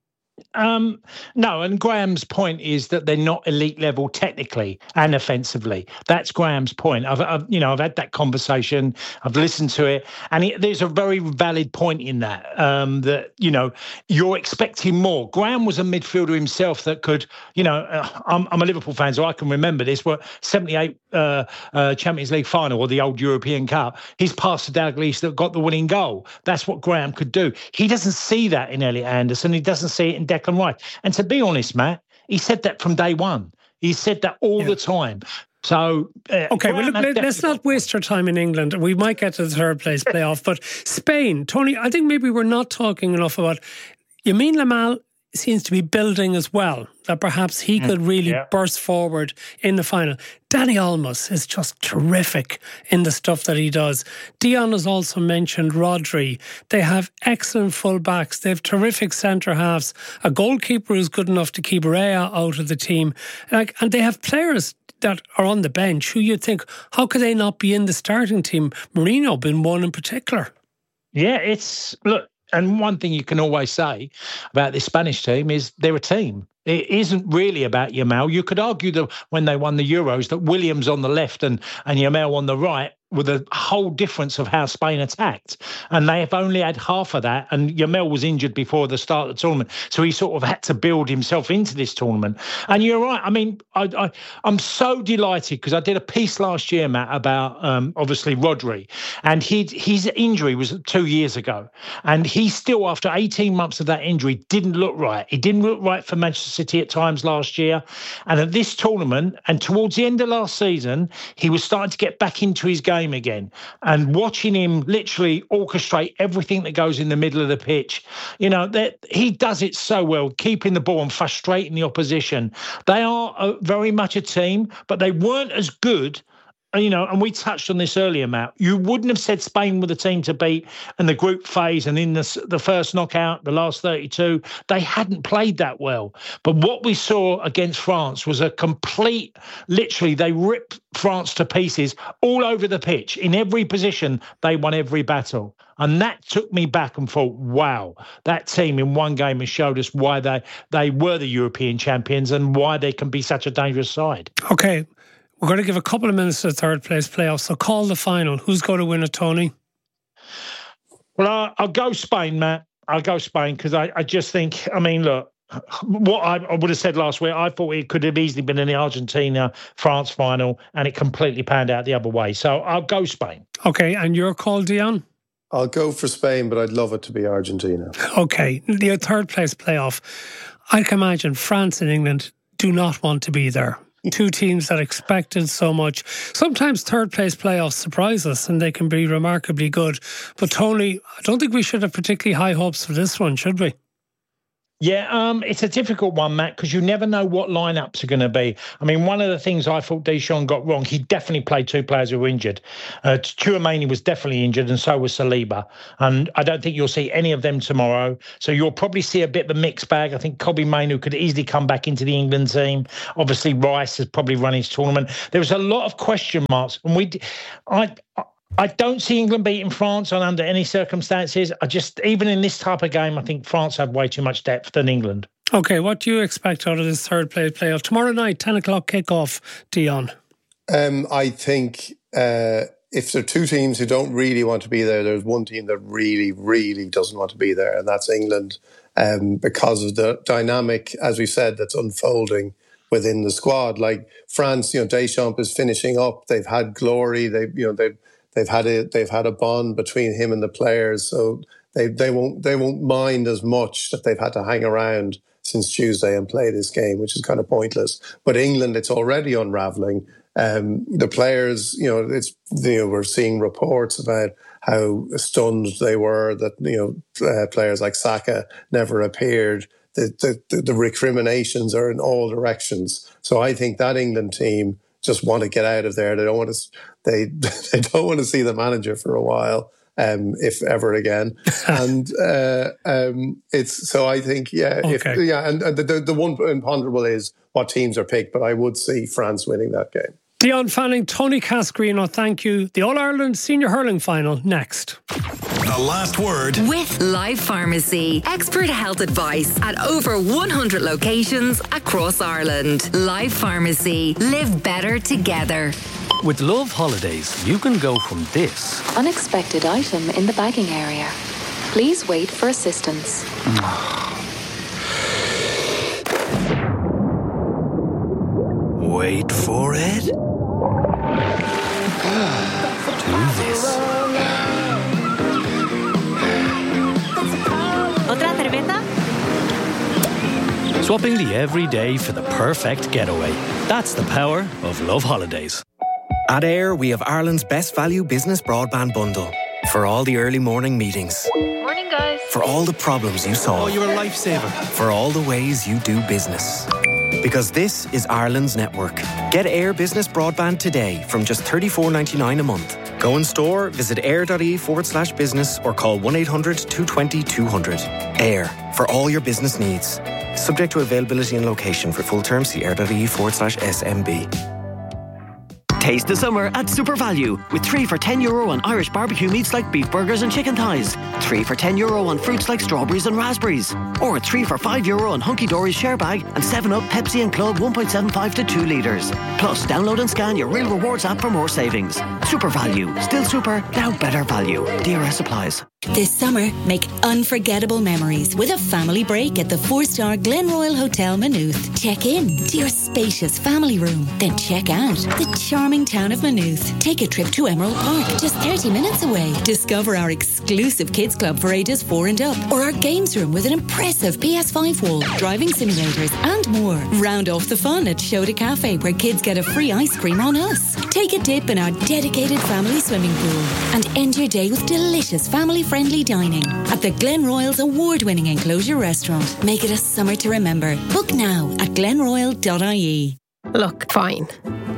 Um, no, and Graham's point is that they're not elite level technically and offensively. That's Graham's point. I've, I've you know, I've had that conversation. I've listened to it, and it, there's a very valid point in that. Um, that you know, you're expecting more. Graham was a midfielder himself that could, you know, uh, I'm, I'm a Liverpool fan, so I can remember this. But seventy-eight uh, uh, Champions League final or the old European Cup, his pass to Dalglish that got the winning goal. That's what Graham could do. He doesn't see that in Elliot Anderson. He doesn't see it in Declan Rice. And to be honest, Matt, he said that from day one. He said that all yeah. the time. So, uh, okay, well, look, let, let's not waste our time in England. We might get to the third place playoff, but Spain, Tony, I think maybe we're not talking enough about. Yamin Lamal seems to be building as well, that perhaps he could really yeah. burst forward in the final. Dani Olmos is just terrific in the stuff that he does. Dion has also mentioned Rodri. They have excellent full-backs. They have terrific centre-halves. A goalkeeper who's good enough to keep Rea out of the team. Like, and they have players that are on the bench who you'd think, how could they not be in the starting team? Marino being one in particular. Yeah, it's... Look, and one thing you can always say about this Spanish team is they're a team. It isn't really about Yamal. You could argue that when they won the Euros, that Williams on the left and, and Yamal on the right with a whole difference of how Spain attacked. And they have only had half of that. And Yamal was injured before the start of the tournament. So he sort of had to build himself into this tournament. And you're right. I mean, I, I, I'm so delighted because I did a piece last year, Matt, about um, obviously Rodri. And he, his injury was two years ago. And he still, after eighteen months of that injury, didn't look right. He didn't look right for Manchester City at times last year. And at this tournament, and towards the end of last season, he was starting to get back into his game again, and watching him literally orchestrate everything that goes in the middle of the pitch, you know, that he does it so well, keeping the ball and frustrating the opposition. They are a, very much a team, but they weren't as good you know, and we touched on this earlier, Matt, you wouldn't have said Spain were the team to beat in the group phase and in the, the first knockout, the last thirty-two. They hadn't played that well. But what we saw against France was a complete, literally, they ripped France to pieces all over the pitch. In every position, they won every battle. And that took me back and thought, wow, that team in one game has showed us why they, they were the European champions and why they can be such a dangerous side. Okay. We're going to give a couple of minutes to the third place playoffs. So call the final. Who's going to win it, Tony? Well, I'll, I'll go Spain, Matt. I'll go Spain because I, I just think, I mean, look, what I, I would have said last week, I thought it could have easily been in the Argentina-France final and it completely panned out the other way. So I'll go Spain. Okay, and your call, Dion? I'll go for Spain, but I'd love it to be Argentina. Okay, the third place playoff. I can imagine France and England do not want to be there. Two teams that expected so much. Sometimes third place playoffs surprise us and they can be remarkably good. But Tony, I don't think we should have particularly high hopes for this one, should we? Yeah, um, it's a difficult one, Matt, because you never know what lineups are going to be. I mean, one of the things I thought Deschamps got wrong, he definitely played two players who were injured. Uh, Tchouaméni was definitely injured and so was Saliba. And I don't think you'll see any of them tomorrow. So you'll probably see a bit of a mixed bag. I think Kobbie Mainoo could easily come back into the England team. Obviously, Rice has probably run his tournament. There was a lot of question marks. And we, I... I don't see England beating France on under any circumstances. I just, even in this type of game, I think France have way too much depth than England. Okay, what do you expect out of this third place playoff? Tomorrow night, ten o'clock kickoff, Dion. Um, I think uh, if there are two teams who don't really want to be there, there's one team that really, really doesn't want to be there, and that's England, um, because of the dynamic, as we said, that's unfolding within the squad. Like France, you know, Deschamps is finishing up. They've had glory. They, you know, they've They've had a they've had a bond between him and the players, so they they won't they won't mind as much that they've had to hang around since Tuesday and play this game, which is kind of pointless. But England, it's already unravelling. Um, the players, you know, it's you know we're seeing reports about how stunned they were that you know uh, players like Saka never appeared. The, the the recriminations are in all directions. So I think that England team just want to get out of there. They don't want to. They they don't want to see the manager for a while, um, if ever again. And uh, um, it's so. I think yeah, okay. if, yeah. And, and the the one imponderable is what teams are picked. But I would see France winning that game. Dion Fanning, Tony Cascarino, thank you. The All Ireland Senior Hurling Final next. The last word with Life Pharmacy. Expert health advice at over one hundred locations across Ireland. Life Pharmacy. Live better together. With Love Holidays, you can go from this. Unexpected item in the bagging area. Please wait for assistance. Wait for it. To this. ¿Otra cerveza? Swapping the everyday for the perfect getaway. That's the power of Love Holidays. At Air, we have Ireland's best value business broadband bundle. For all the early morning meetings. Morning, guys. For all the problems you solve. Oh, you're a lifesaver. For all the ways you do business. Because this is Ireland's network. Get Air Business Broadband today from just thirty-four ninety-nine a month. Go in store, visit air.ie forward slash business or call one eight hundred two twenty two hundred. Air, for all your business needs. Subject to availability and location. For full terms, see air.ie forward slash SMB. Taste the summer at Super Value with three for ten euro on Irish barbecue meats like beef burgers and chicken thighs, three for ten euro on fruits like strawberries and raspberries, or three for five euro on Hunky Dory's share bag and seven up Pepsi and Club one point seven five to two litres. Plus, download and scan your Real Rewards app for more savings. Super Value. Still super, now better value. D R S applies. This summer, make unforgettable memories with a family break at the four-star Glenroyal Hotel Maynooth. Check in to your spacious family room, then check out the charming town of Maynooth. Take a trip to Emerald Park, just thirty minutes away. Discover our exclusive kids club for ages four and up, or our games room with an impressive P S five wall, driving simulators, and more. Round off the fun at Shoda Cafe, where kids get a free ice cream on us. Take a dip in our dedicated family swimming pool, and end your day with delicious family-friendly dining at the Glenroyal's award-winning enclosure restaurant. Make it a summer to remember. Book now at glenroyal dot I E. Look, fine.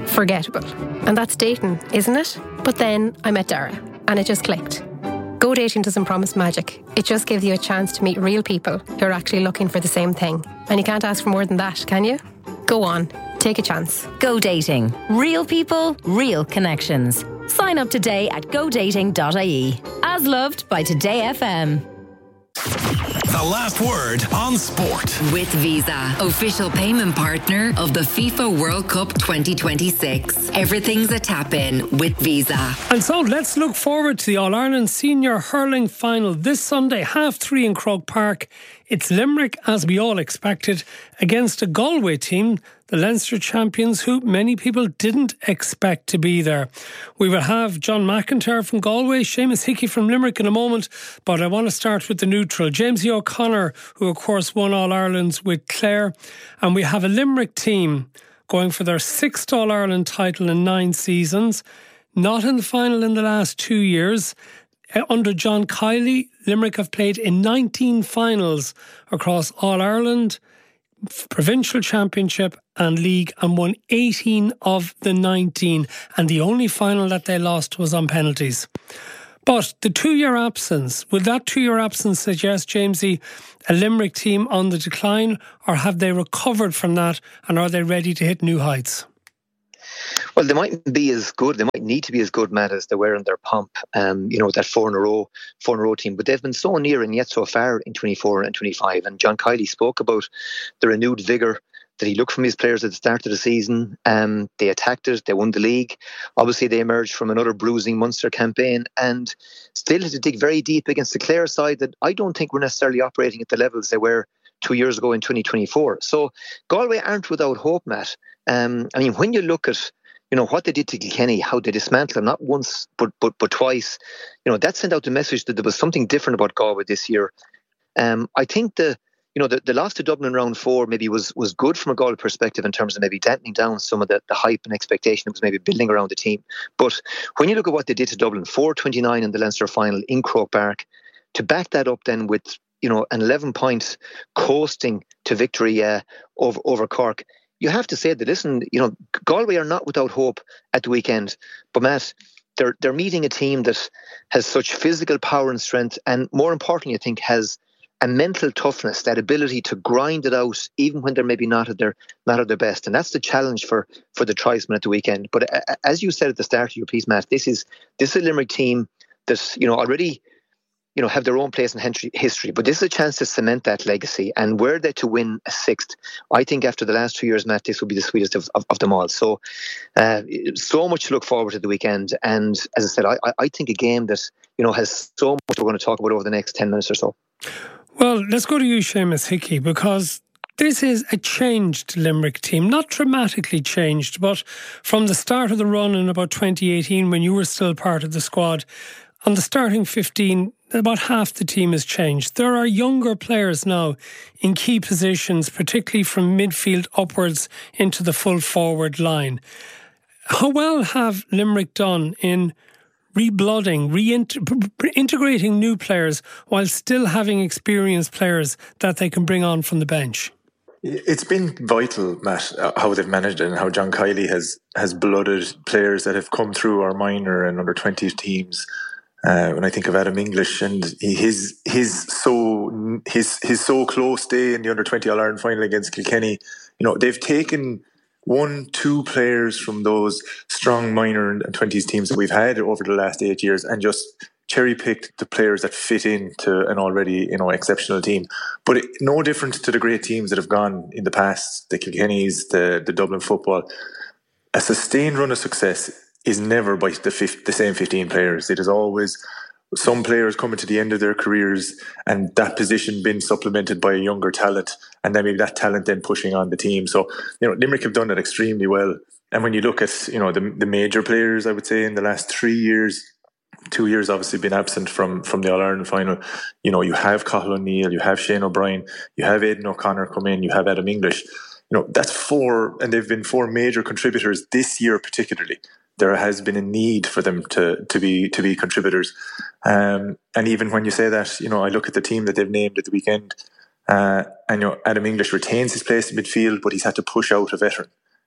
forgettable. And that's dating, isn't it? But then I met Dara and it just clicked. Go Dating doesn't promise magic. It just gives you a chance to meet real people who are actually looking for the same thing. And you can't ask for more than that, can you? Go on, take a chance. Go Dating. Real people, real connections. Sign up today at go dating dot I E. As loved by Today F M. The last word on sport. With Visa, official payment partner of the FIFA World Cup twenty twenty-six. Everything's a tap-in with Visa. And so let's look forward to the All-Ireland Senior Hurling Final this Sunday, half three in Croke Park. It's Limerick, as we all expected, against a Galway team, the Leinster champions, who many people didn't expect to be there. We will have John McIntyre from Galway, Seamus Hickey from Limerick in a moment, but I want to start with the neutral. James E. O'Connor, who of course won All-Ireland's with Clare, and we have a Limerick team going for their sixth All-Ireland title in nine seasons, not in the final in the last two years. Under John Kiley, Limerick have played in nineteen finals across All-Ireland, Provincial Championship and League, and won eighteen of the nineteen, and the only final that they lost was on penalties. But the two-year absence, would that two-year absence suggest, Jamesy, a Limerick team on the decline, or have they recovered from that and are they ready to hit new heights? Well, they mightn't be as good. They might need to be as good, Matt, as they were in their pomp. Um, you know, that four in a row, four in a row team. But they've been so near and yet so far in twenty-four and twenty-five. And John Kiley spoke about the renewed vigour that he looked from his players at the start of the season. Um, they attacked it. They won the league. Obviously, they emerged from another bruising Munster campaign and still had to dig very deep against the Clare side that I don't think were necessarily operating at the levels they were two years ago in twenty twenty-four. So Galway aren't without hope, Matt. Um, I mean, when you look at you know what they did to Kilkenny, how they dismantled them, not once but but but twice. You know that sent out the message that there was something different about Galway this year. Um, I think the you know the, the loss to Dublin in round four maybe was was good from a Galway perspective in terms of maybe dampening down some of the, the hype and expectation that was maybe building around the team. But when you look at what they did to Dublin, four twenty-nine in the Leinster final in Croke Park, to back that up then with you know an eleven point coasting to victory uh, over over Cork. You have to say that, listen, you know, Galway are not without hope at the weekend. But, Matt, they're they're meeting a team that has such physical power and strength, and more importantly, I think, has a mental toughness, that ability to grind it out, even when they're maybe not at their not at their best. And that's the challenge for for the tribesmen at the weekend. But uh, as you said at the start of your piece, Matt, this is this is a Limerick team that's, you know, already you know, have their own place in history. But this is a chance to cement that legacy. And were they to win a sixth, I think after the last two years, Matt, this would be the sweetest of, of, of them all. So uh, so much to look forward to the weekend. And as I said, I, I think a game that, you know, has so much we're going to talk about over the next ten minutes or so. Well, let's go to you, Seamus Hickey, because this is a changed Limerick team. Not dramatically changed, but from the start of the run in about twenty eighteen, when you were still part of the squad, on the starting fifteen, about half the team has changed. There are younger players now in key positions, particularly from midfield upwards into the full forward line. How well have Limerick done in reblooding, reintegrating new players while still having experienced players that they can bring on from the bench? It's been vital, Matt, how they've managed it and how John Kiley has, has blooded players that have come through our minor and under twenty teams. Uh, when I think of Adam English and his his so his his so close day in the under twenty All Ireland final against Kilkenny, you know, they've taken one, two players from those strong minor and twenties teams that we've had over the last eight years and just cherry picked the players that fit into an already, you know, exceptional team. But it, no different to the great teams that have gone in the past, the Kilkennys, the the Dublin football. A sustained run of success is never by the, fifth, the same fifteen players. It is always some players coming to the end of their careers and that position being supplemented by a younger talent, and then maybe that talent then pushing on the team. So, you know, Limerick have done that extremely well. And when you look at, you know, the, the major players, I would say in the last three years, two years obviously been absent from, from the All-Ireland final. You know, you have Cathal O'Neill, you have Shane O'Brien, you have Aidan O'Connor come in, you have Adam English. You know, that's four, and they've been four major contributors this year particularly. There has been a need for them to to be to be contributors, um, and even when you say that, you know, I look at the team that they've named at the weekend, uh, and you know, Adam English retains his place in midfield, but he's had to push out a veteran.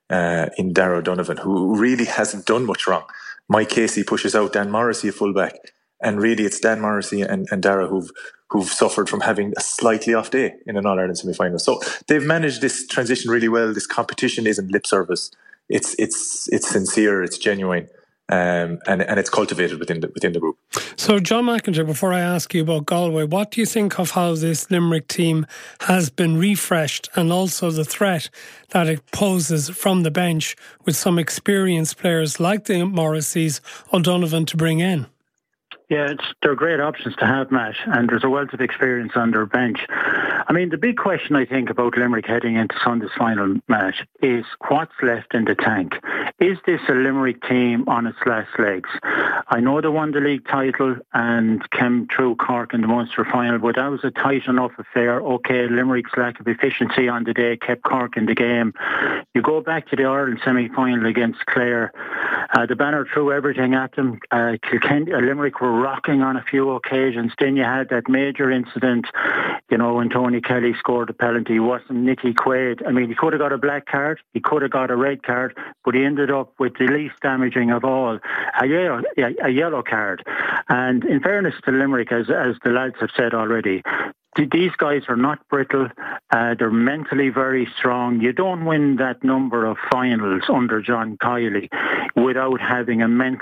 uh, in Darragh O'Donovan, who really hasn't done much wrong. Mike Casey pushes out Dan Morrissey at fullback, and really it's Dan Morrissey and, and Darragh who've who've suffered from having a slightly off day in an All-Ireland semi-final. So they've managed this transition really well. This competition isn't lip service. It's it's it's sincere, it's genuine. Um, and and it's cultivated within the within the group. So, John McIntyre, before I ask you about Galway, what do you think of how this Limerick team has been refreshed, and also the threat that it poses from the bench with some experienced players like the Morrisseys, O'Donovan to bring in? Yeah, it's, they're great options to have, Matt, and there's a wealth of experience on their bench. I mean, the big question, I think, about Limerick heading into Sunday's final match is what's left in the tank. Is this a Limerick team on its last legs? I know they won the league title and came through Cork in the Munster final, but that was a tight enough affair. OK, Limerick's lack of efficiency on the day kept Cork in the game. You go back to the Ireland semi-final against Clare, uh, the Banner threw everything at them. Uh, Kilkenny, uh, Limerick were rocking on a few occasions. Then you had that major incident, you know, when Tony Kelly scored a penalty. It wasn't Nicky Quaid. I mean, he could have got a black card, he could have got a red card, but he ended up with the least damaging of all, a yellow, a yellow card. And in fairness to Limerick, as, as the lads have said already, these guys are not brittle. Uh, they're mentally very strong. You don't win that number of finals under John Kiely without having a mental